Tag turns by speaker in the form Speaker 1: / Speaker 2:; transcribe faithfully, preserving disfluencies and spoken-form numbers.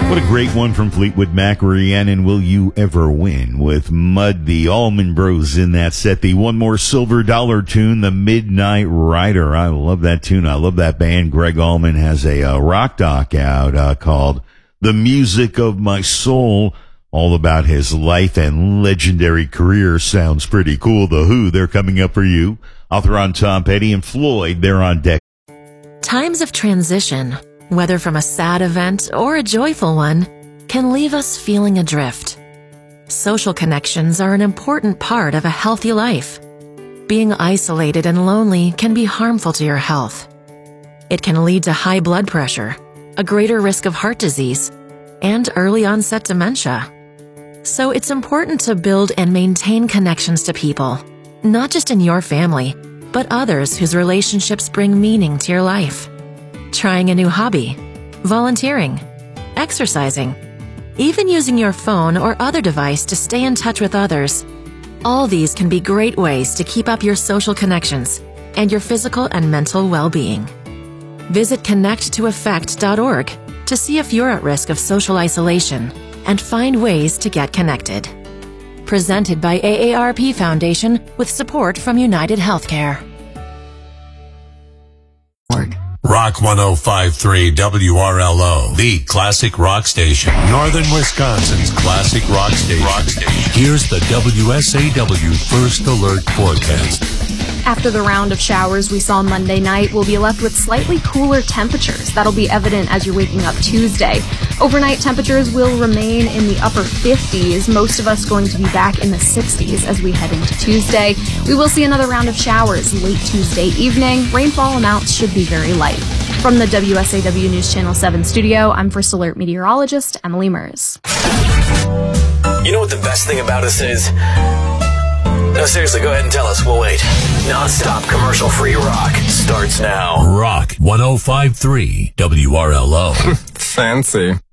Speaker 1: What a great one from Fleetwood Mac, Rhiannon, Will You Ever Win? With Mud, the Allman Bros in that set. The one more silver dollar tune, The Midnight Rider. I love that tune. I love that band. Greg Allman has a uh, rock doc out uh, called The Music of My Soul, all about his life and legendary career. Sounds pretty cool. The Who, they're coming up for you. Author on Tom Petty and Floyd, they're on deck.
Speaker 2: Times of transition, whether from a sad event or a joyful one, can leave us feeling adrift. Social connections are an important part of a healthy life. Being isolated and lonely can be harmful to your health. It can lead to high blood pressure, a greater risk of heart disease, and early onset dementia. So it's important to build and maintain connections to people, not just in your family, but others whose relationships bring meaning to your life. Trying a new hobby, volunteering, exercising, even using your phone or other device to stay in touch with others. All these can be great ways to keep up your social connections and your physical and mental well-being. Visit connect to effect dot org to see if you're at risk of social isolation and find ways to get connected. Presented by A A R P Foundation with support from United Healthcare.
Speaker 3: Rock one oh five point three W R L O, the classic rock station. Northern Wisconsin's classic rock station. Rock station. Here's the W S A W First Alert forecast.
Speaker 4: After the round of showers we saw Monday night, we'll be left with slightly cooler temperatures. That'll be evident as you're waking up Tuesday. Overnight temperatures will remain in the upper fifties, most of us going to be back in the sixties as we head into Tuesday. We will see another round of showers late Tuesday evening. Rainfall amounts should be very light. From the W S A W News Channel seven studio, I'm First Alert meteorologist Emily Mers.
Speaker 5: You know what the best thing about us is? No, seriously, go ahead and tell us. We'll wait. Non-stop commercial-free rock starts now.
Speaker 3: Rock one oh five point three W R L O.
Speaker 6: Fancy.